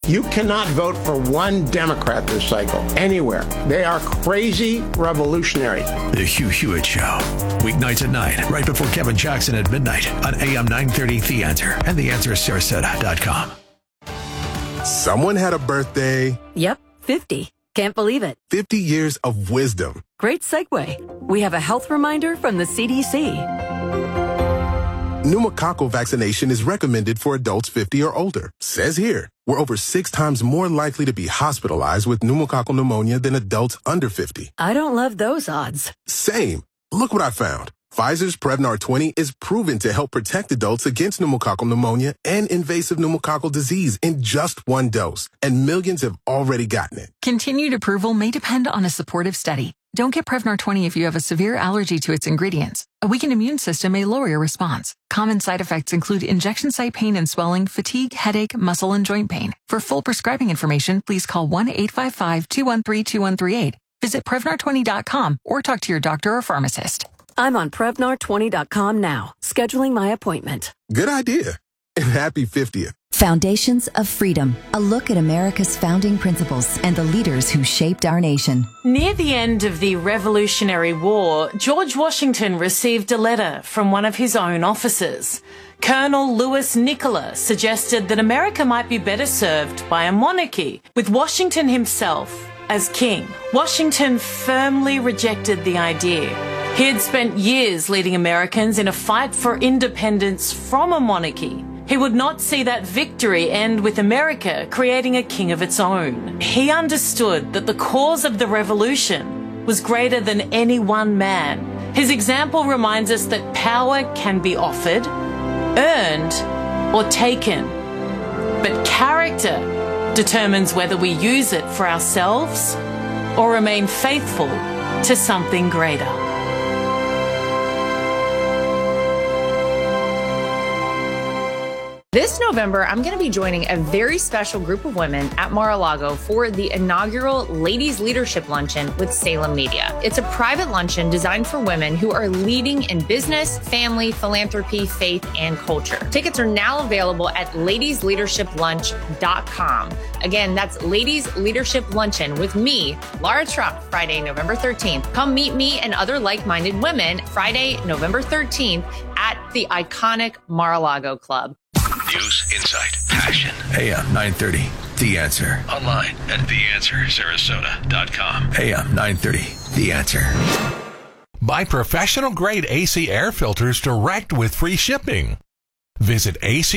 You cannot vote for one Democrat this cycle, anywhere. They are crazy revolutionaries. The Hugh Hewitt Show. Weeknights at 9, right before Kevin Jackson at midnight on AM 930 The Answer and TheAnswerSarasota.com. Someone had a birthday. Yep, 50. Can't believe it. 50 years of wisdom. Great segue. We have a health reminder from the CDC. Pneumococcal vaccination is recommended for adults 50 or older. Says here, we're over 6 times more likely to be hospitalized with pneumococcal pneumonia than adults under 50. I don't love those odds. Same. Look what I found. Pfizer's Prevnar 20 is proven to help protect adults against pneumococcal pneumonia and invasive pneumococcal disease in just 1 dose, and millions have already gotten it. Continued approval may depend on a supportive study. Don't get Prevnar 20 if you have a severe allergy to its ingredients. A weakened immune system may lower your response. Common side effects include injection site pain and swelling, fatigue, headache, muscle, and joint pain. For full prescribing information, please call 1-855-213-2138. Visit Prevnar20.com or talk to your doctor or pharmacist. I'm on Prevnar20.com now, scheduling my appointment. Good idea. And happy 50th. Foundations of Freedom, a look at America's founding principles and the leaders who shaped our nation. Near the end of the Revolutionary War, George Washington received a letter from one of his own officers. Colonel Louis Nicola suggested that America might be better served by a monarchy, with Washington himself as king. Washington firmly rejected the idea. He had spent years leading Americans in a fight for independence from a monarchy. He would not see that victory end with America creating a king of its own. He understood that the cause of the revolution was greater than any one man. His example reminds us that power can be offered, earned, or taken. But character determines whether we use it for ourselves or remain faithful to something greater. This November, I'm going to be joining a very special group of women at Mar-a-Lago for the inaugural Ladies Leadership Luncheon with Salem Media. It's a private luncheon designed for women who are leading in business, family, philanthropy, faith, and culture. Tickets are now available at ladiesleadershiplunch.com. Again, that's Ladies Leadership Luncheon with me, Laura Trump, Friday, November 13th. Come meet me and other like-minded women Friday, November 13th at the iconic Mar-a-Lago Club. News, insight, passion. AM 930, The Answer. Online at TheAnswerSarasota.com. AM 930, The Answer. Buy professional-grade AC air filters direct with free shipping. Visit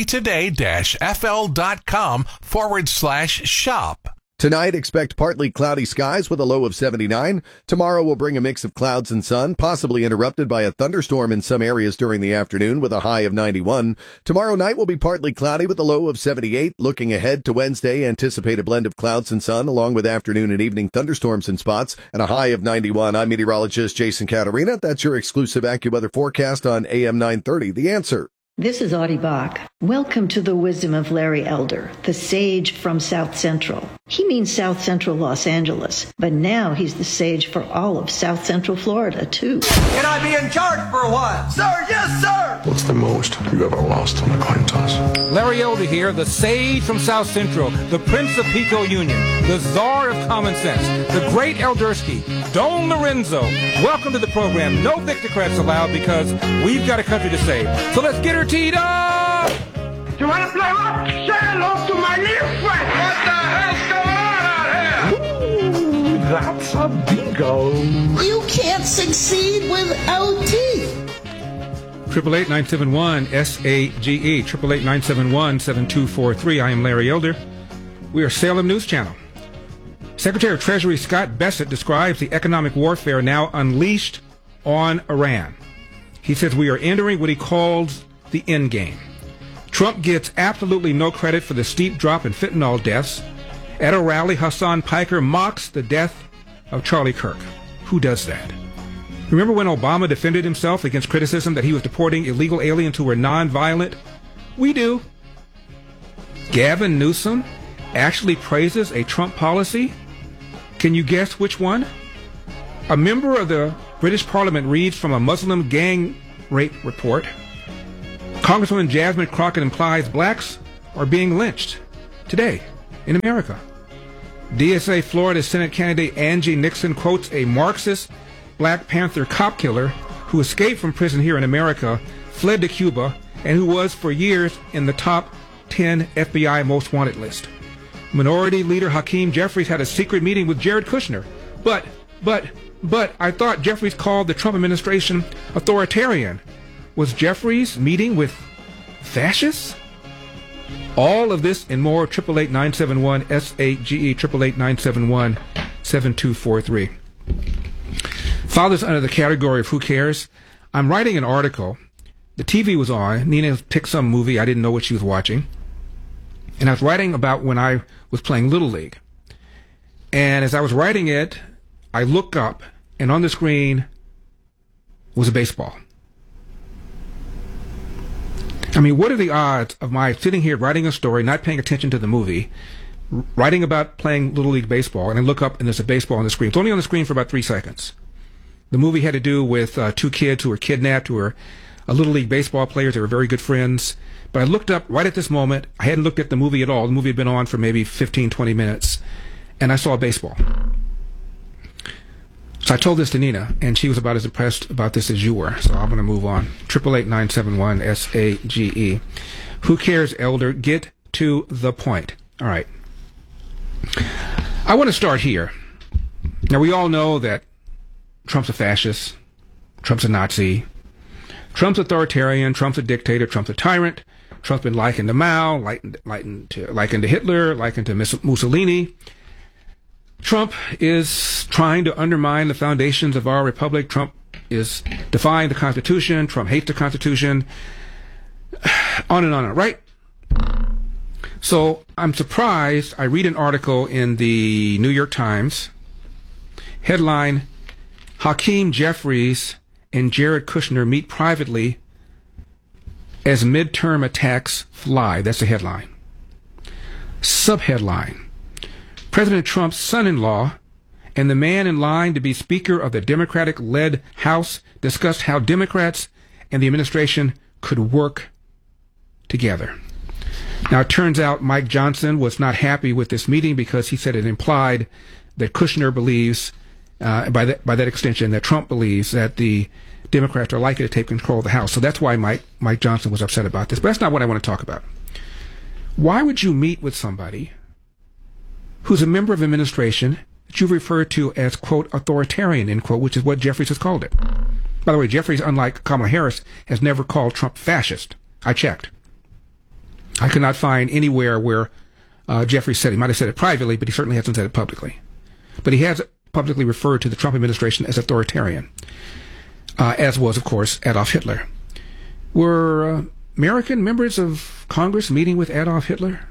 actoday-fl.com/shop. Tonight, expect partly cloudy skies with a low of 79. Tomorrow will bring a mix of clouds and sun, possibly interrupted by a thunderstorm in some areas during the afternoon with a high of 91. Tomorrow night will be partly cloudy with a low of 78. Looking ahead to Wednesday, anticipate a blend of clouds and sun along with afternoon and evening thunderstorms in spots and a high of 91. I'm meteorologist Jason Caterina. That's your exclusive AccuWeather forecast on AM 930. The Answer. This is Audie Bach. Welcome to the wisdom of Larry Elder, the sage from South Central. He means South Central Los Angeles, but now he's the sage for all of South Central Florida, too. Can I be in charge for a while? Sir, yes, sir! What's the most you ever lost on a coin toss? Larry Elder here, the sage from South Central, the Prince of Pico Union, the czar of common sense, the great Eldersky, Don Lorenzo. Welcome to the program. No Victocrats allowed because we've got a country to save. So let's get her teed up! You want to play what? Say hello to my new friend! What the hell's going on out here? Ooh, that's a bingo. You can't succeed without teeth. 888-971-SAGE, 888-971-7243. I am Larry Elder. We are Salem News Channel. Secretary of Treasury Scott Bessent describes the economic warfare now unleashed on Iran. He says we are entering what he calls the end game. Trump gets absolutely no credit for the steep drop in fentanyl deaths. At a rally, Hassan Piker mocks the death of Charlie Kirk. Who does that? Remember when Obama defended himself against criticism that he was deporting illegal aliens who were nonviolent? We do. Gavin Newsom actually praises a Trump policy. Can you guess which one? A member of the British Parliament reads from a Muslim gang rape report. Congresswoman Jasmine Crockett implies blacks are being lynched today in America. DSA Florida Senate candidate Angie Nixon quotes a Marxist Black Panther cop killer who escaped from prison here in America, fled to Cuba, and who was for years in the top 10 FBI most wanted list. Minority Leader Hakeem Jeffries had a secret meeting with Jared Kushner. But I thought Jeffries called the Trump administration authoritarian. Was Jeffries meeting with fascists? All of this and more, 888-971-SAGE, 888-971-7243. Fathers under the category of who cares. I'm writing an article. The TV was on. Nina picked some movie. I didn't know what she was watching. And I was writing about when I was playing Little League. And as I was writing it, I looked up, and on the screen was a baseball. I mean, what are the odds of my sitting here writing a story, not paying attention to the movie, writing about playing Little League baseball, and I look up and there's a baseball on the screen. It's only on the screen for about 3 seconds. The movie had to do with 2 kids who were kidnapped, who were Little League baseball players. They were very good friends. But I looked up right at this moment. I hadn't looked at the movie at all. The movie had been on for maybe 15, 20 minutes. And I saw baseball. So I told this to Nina, and she was about as impressed about this as you were. So I'm going to move on. 888-971-SAGE. Who cares, Elder? Get to the point. All right. I want to start here. Now, we all know that Trump's a fascist. Trump's a Nazi. Trump's authoritarian. Trump's a dictator. Trump's a tyrant. Trump's been likened to Mao, likened to Hitler, likened to Mussolini. Trump is trying to undermine the foundations of our republic. Trump is defying the Constitution. Trump hates the Constitution. On and on, right? So I'm surprised. I read an article in the New York Times. Headline, Hakeem Jeffries and Jared Kushner meet privately as midterm attacks fly. That's the headline. Subheadline, President Trump's son-in-law and the man in line to be Speaker of the Democratic-led House discussed how Democrats and the administration could work together. Now, it turns out Mike Johnson was not happy with this meeting because he said it implied that Kushner believes, by that extension, that Trump believes that the Democrats are likely to take control of the House. So that's why Mike Johnson was upset about this. But that's not what I want to talk about. Why would you meet with somebody who's a member of administration that you refer to as, quote, authoritarian, end quote, which is what Jeffries has called it? By the way, Jeffries, unlike Kamala Harris, has never called Trump fascist. I checked. I could not find anywhere where Jeffries said it. He might have said it privately, but he certainly hasn't said it publicly. But he has publicly referred to the Trump administration as authoritarian, as was, of course, Adolf Hitler. Were American members of Congress meeting with Adolf Hitler?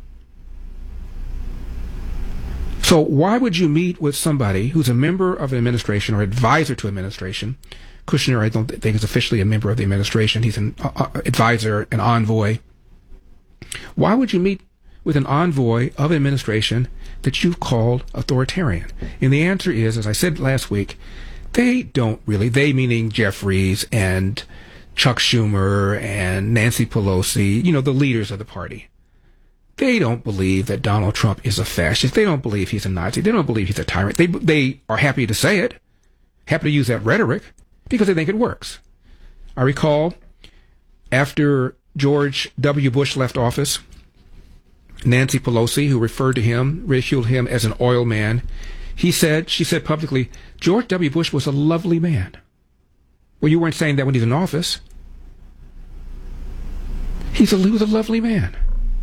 So why would you meet with somebody who's a member of an administration or advisor to administration? Kushner, I don't think, is officially a member of the administration. He's an advisor, an envoy. Why would you meet with an envoy of an administration that you've called authoritarian? And the answer is, as I said last week, they don't really, they meaning Jeffries and Chuck Schumer and Nancy Pelosi, you know, the leaders of the party. They don't believe that Donald Trump is a fascist. They don't believe he's a Nazi. They don't believe he's a tyrant. They are happy to say it, happy to use that rhetoric, because they think it works. I recall after George W. Bush left office, Nancy Pelosi, who referred to him, ridiculed him as an oil man, she said publicly, George W. Bush was a lovely man. Well, you weren't saying that when he's in office. He was a lovely man.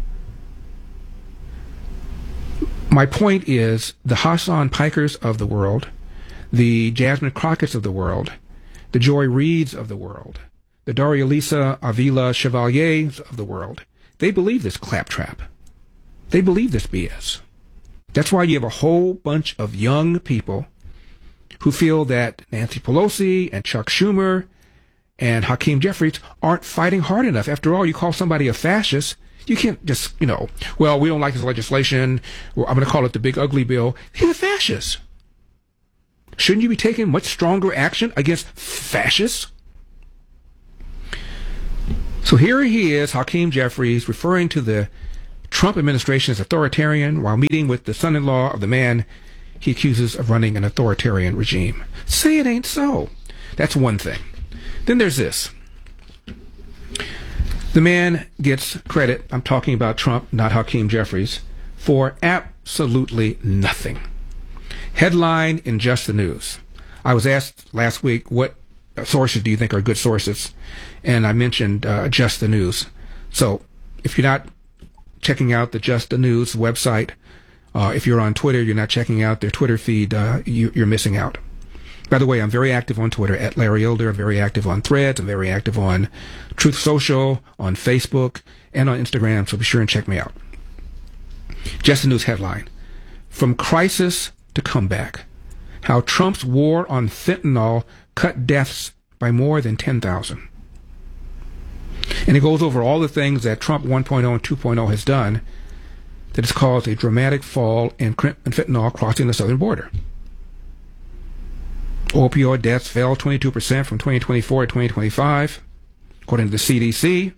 My point is, the Hassan Pikers of the world, the Jasmine Crockett's of the world, the Joy Reids of the world, the Doralisa Avila Chevaliers of the world, they believe this claptrap. They believe this BS. That's why you have a whole bunch of young people who feel that Nancy Pelosi and Chuck Schumer and Hakeem Jeffries aren't fighting hard enough. After all, you call somebody a fascist, you can't just, well, we don't like this legislation, or I'm going to call it the big ugly bill. He's a fascist. Shouldn't you be taking much stronger action against fascists? So here he is, Hakeem Jeffries, referring to the Trump administration is authoritarian while meeting with the son-in-law of the man he accuses of running an authoritarian regime. Say it ain't so. That's one thing. Then there's this. The man gets credit, I'm talking about Trump, not Hakeem Jeffries, for absolutely nothing. Headline in Just the News. I was asked last week, what sources do you think are good sources? And I mentioned Just the News. So if you're not checking out the Just the News website, if you're on Twitter, you're not checking out their Twitter feed, you're missing out. By the way, I'm very active on Twitter, at Larry Elder. I'm very active on Threads. I'm very active on Truth Social, on Facebook, and on Instagram, so be sure and check me out. Just the News headline. From crisis to comeback. How Trump's war on fentanyl cut deaths by more than 10,000. And it goes over all the things that Trump 1.0 and 2.0 has done that has caused a dramatic fall in fentanyl crossing the southern border. Opioid deaths fell 22% from 2024 to 2025, according to the CDC.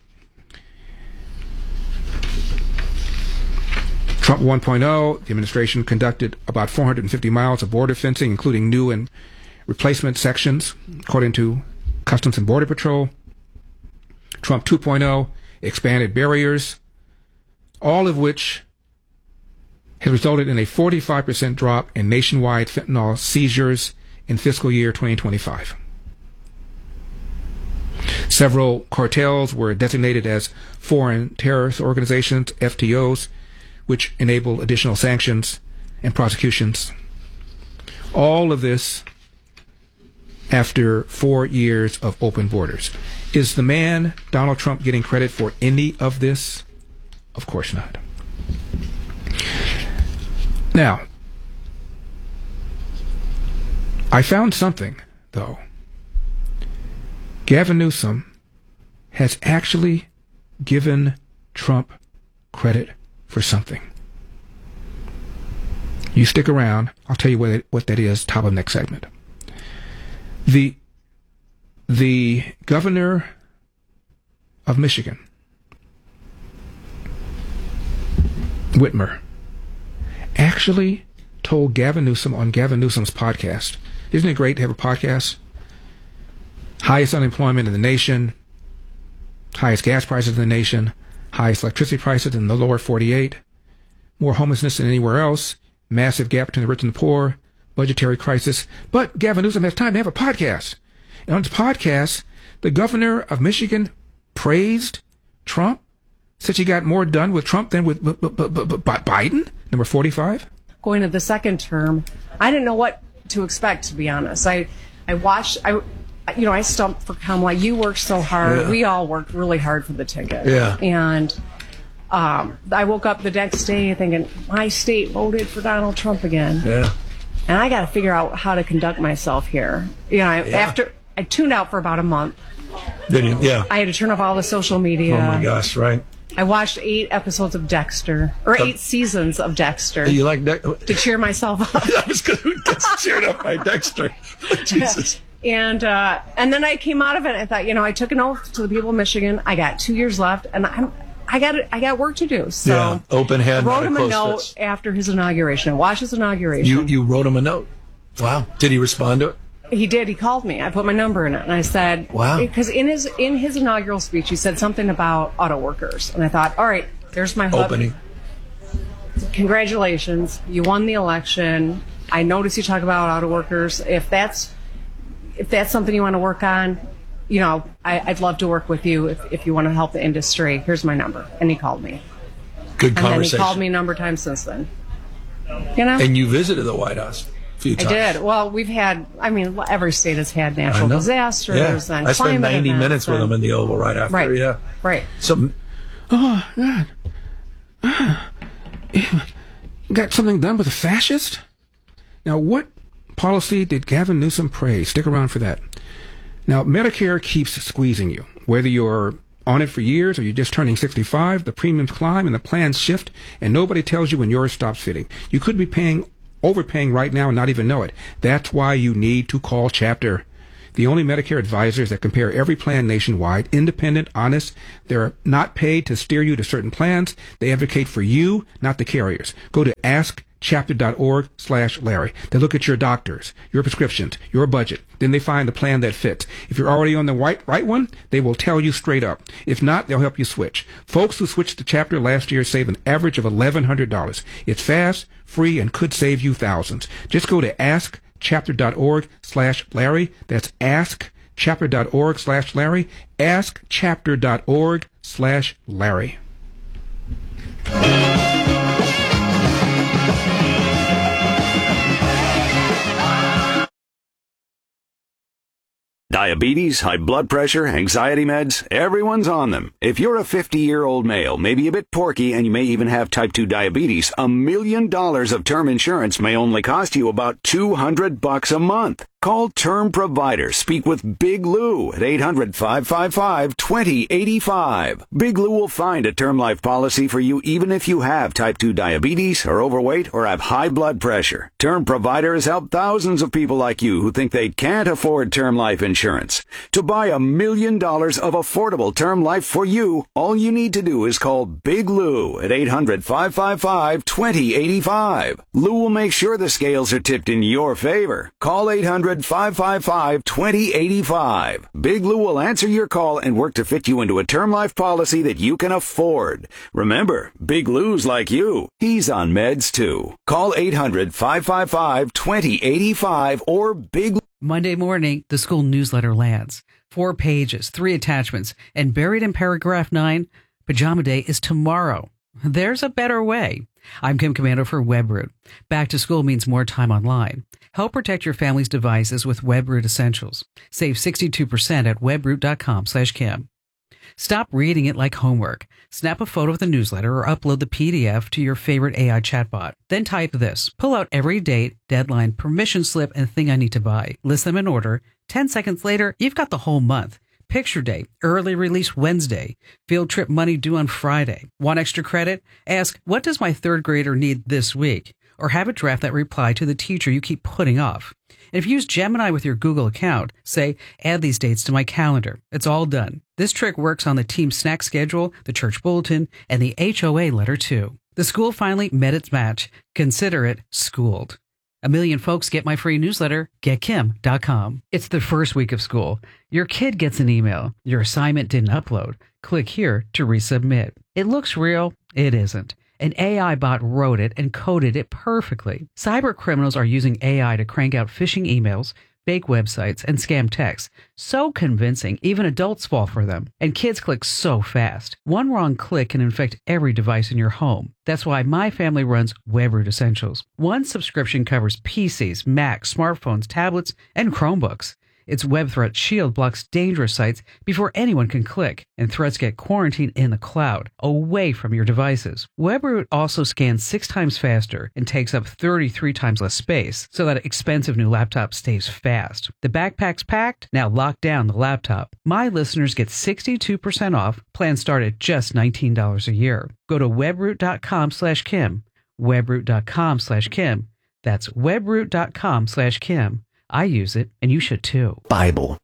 Trump 1.0, the administration conducted about 450 miles of border fencing, including new and replacement sections, according to Customs and Border Patrol. Trump 2.0 expanded barriers, all of which has resulted in a 45% drop in nationwide fentanyl seizures in fiscal year 2025. Several cartels were designated as foreign terrorist organizations, FTOs, which enable additional sanctions and prosecutions. All of this after 4 years of open borders. Is the man, Donald Trump, getting credit for any of this? Of course not. Now, I found something, though. Gavin Newsom has actually given Trump credit for something. You stick around. I'll tell you what that is, top of the next segment. The governor of Michigan, Whitmer, actually told Gavin Newsom on Gavin Newsom's podcast. Isn't it great to have a podcast? Highest unemployment in the nation, highest gas prices in the nation, highest electricity prices in the lower 48, more homelessness than anywhere else, massive gap between the rich and the poor, budgetary crisis. But Gavin Newsom has time to have a podcast. And on his podcast, the governor of Michigan praised Trump, said she got more done with Trump than with Biden, number 45. Going to the second term, I didn't know what to expect, to be honest. I stumped for Kamala. You worked so hard. Yeah. We all worked really hard for the ticket. Yeah. And I woke up the next day thinking, my state voted for Donald Trump again. Yeah. And I got to figure out how to conduct myself here. After I tuned out for about a month. Did you? Yeah. I had to turn off all the social media. Oh my gosh, right. I watched 8 episodes of Dexter, or 8 seasons of Dexter. You like to cheer myself up? I was going to get cheered up by Dexter. Jesus. And then I came out of it. I thought, I took an oath to the people of Michigan. I got 2 years left, and I got work to do. So yeah, open hand. I wrote him a note after his inauguration. I watched his inauguration. You wrote him a note. Wow. Did he respond to it? He did. He called me. I put my number in it, and I said, "Wow." Because in his inaugural speech, he said something about auto workers, and I thought, all right, there's my hook. Opening. Congratulations, you won the election. I noticed you talk about auto workers. If that's something you want to work on, I'd love to work with you if you want to help the industry. Here's my number. And he called me. Good conversation. And then he called me a number of times since then. And you visited the White House a few times. I did. Well, we've had, every state has had natural disasters and I spent 90 minutes with him in the Oval right after. Right. Yeah. Right. So, oh, God. Got something done with a fascist? Now, what policy did Gavin Newsom praise? Stick around for that. Now, Medicare keeps squeezing you. Whether you're on it for years or you're just turning 65, the premiums climb and the plans shift, and nobody tells you when yours stops fitting. You could be overpaying right now and not even know it. That's why you need to call Chapter. the only Medicare advisors that compare every plan nationwide, independent, honest. They're not paid to steer you to certain plans. They advocate for you, not the carriers. Go to askchapter.org/Larry. They look at your doctors, your prescriptions, your budget. Then they find the plan that fits. If you're already on the right one, they will tell you straight up. If not, they'll help you switch. Folks who switched to Chapter last year saved an average of $1,100. It's fast, free, and could save you thousands. Just go to askchapter.org/Larry. That's askchapter.org/Larry. askchapter.org/Larry. Diabetes, high blood pressure, anxiety meds, everyone's on them. If you're a 50-year-old male, maybe a bit porky, and you may even have type 2 diabetes, $1 million of term insurance may only cost you about $200 a month. Call Term Provider. Speak with Big Lou at 800-555-2085. Big Lou will find a term life policy for you even if you have type 2 diabetes, are overweight, or have high blood pressure. Term Provider has helped thousands of people like you who think they can't afford term life insurance. To buy $1 million of affordable term life for you, all you need to do is call Big Lou at 800-555-2085. Lou will make sure the scales are tipped in your favor. Call 800-555-2085. Big Lou will answer your call and work to fit you into a term life policy that you can afford. Remember, Big Lou's like you. He's on meds too. Call 800-555-2085 or Big Lou. Monday morning, the school newsletter lands. 4 pages, 3 attachments, and buried in paragraph 9, Pajama Day is tomorrow. There's a better way. I'm Kim Komando for WebRoot. Back to school means more time online. Help protect your family's devices with WebRoot Essentials. Save 62% at webroot.com/Kim. Stop reading it like homework. Snap a photo of the newsletter or upload the PDF to your favorite AI chatbot. Then type this. Pull out every date, deadline, permission slip, and thing I need to buy. List them in order. 10 seconds later, you've got the whole month. Picture day, early release Wednesday, field trip money due on Friday. Want extra credit? Ask, what does my 3rd grader need this week? Or have it draft that reply to the teacher you keep putting off. And if you use Gemini with your Google account, say, add these dates to my calendar. It's all done. This trick works on the team snack schedule, the church bulletin, and the HOA letter too. The school finally met its match. Consider it schooled. 1 million folks get my free newsletter, getkim.com. It's the first week of school. Your kid gets an email. Your assignment didn't upload. Click here to resubmit. It looks real. It isn't. An AI bot wrote it and coded it perfectly. Cyber criminals are using AI to crank out phishing emails, fake websites, and scam texts. So convincing, even adults fall for them. And kids click so fast. One wrong click can infect every device in your home. That's why my family runs WebRoot Essentials. One subscription covers PCs, Macs, smartphones, tablets, and Chromebooks. Its web threat shield blocks dangerous sites before anyone can click, and threats get quarantined in the cloud, away from your devices. WebRoot also scans 6 times faster and takes up 33 times less space, so that expensive new laptop stays fast. The backpack's packed, now lock down the laptop. My listeners get 62% off. Plans start at just $19 a year. Go to webroot.com/Kim, webroot.com/Kim. That's webroot.com/Kim. I use it, and you should too. Bible.